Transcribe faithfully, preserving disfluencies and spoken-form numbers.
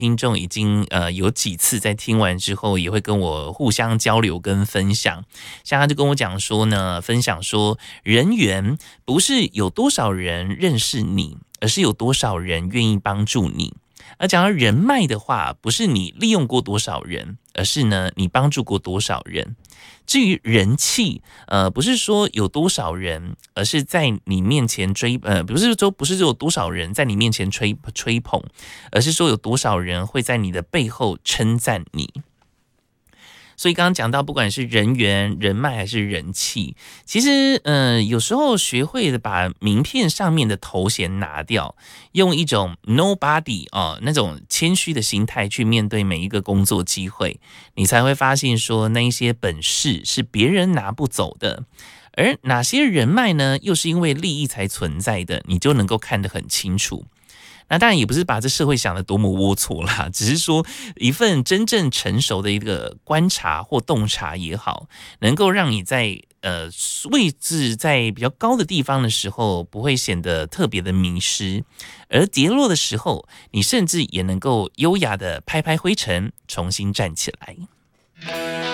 听众已经呃有几次在听完之后，也会跟我互相交流跟分享。像他就跟我讲说呢，分享说人缘不是有多少人认识你，而是有多少人愿意帮助你。而讲到人脉的话，不是你利用过多少人，而是呢你帮助过多少人。至于人气，呃，不是说有多少人，而是在你面前追，呃，不是说不是有多少人在你面前吹吹捧，而是说有多少人会在你的背后称赞你。所以刚刚讲到，不管是人缘、人脉还是人气，其实呃，有时候学会的把名片上面的头衔拿掉，用一种 nobody 啊、哦、那种谦虚的心态去面对每一个工作机会，你才会发现说那一些本事是别人拿不走的。而哪些人脉呢，又是因为利益才存在的，你就能够看得很清楚。那当然也不是把这社会想得多么龌龊啦，只是说一份真正成熟的一个观察或洞察也好，能够让你在呃位置在比较高的地方的时候，不会显得特别的迷失，而跌落的时候，你甚至也能够优雅的拍拍灰尘，重新站起来。